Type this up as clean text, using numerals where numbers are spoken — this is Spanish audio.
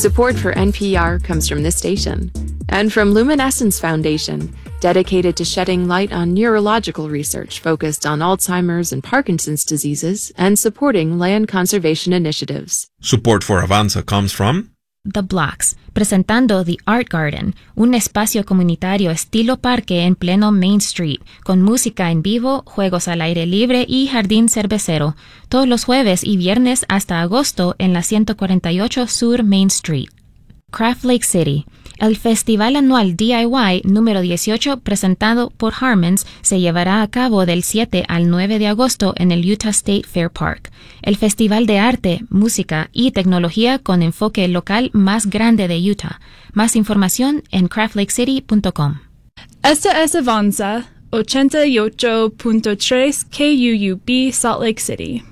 Support for NPR comes from this station and from Luminescence Foundation, dedicated to shedding light on neurological research focused on Alzheimer's and Parkinson's diseases and supporting land conservation initiatives. Support for Avanza comes from The Blocks, presentando The Art Garden, un espacio comunitario estilo parque en pleno Main Street, con música en vivo, juegos al aire libre y jardín cervecero, todos los jueves y viernes hasta agosto en la 148 Sur Main Street. Craft Lake City, el festival anual DIY número 18 presentado por Harmons se llevará a cabo del 7 al 9 de agosto en el Utah State Fair Park, el festival de arte, música y tecnología con enfoque local más grande de Utah. Más información en craftlakecity.com. Esta es Avanza, 88.3 KUUB Salt Lake City.